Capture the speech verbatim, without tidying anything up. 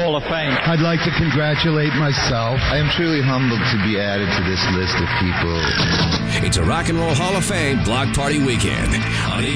Hall of Fame. I'd like to congratulate myself. I am truly humbled to be added to this list of people. It's a Rock and Roll Hall of Fame Block Party Weekend on